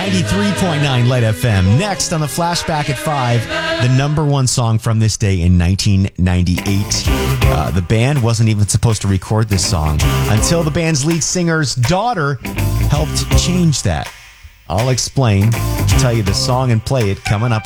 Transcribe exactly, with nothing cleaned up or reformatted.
ninety-three point nine Light F M. Next on the Flashback at five, the number one song from this day in nineteen ninety-eight. Uh, the band wasn't even supposed to record this song until the band's lead singer's daughter helped change that. I'll explain, tell you the song and play it coming up.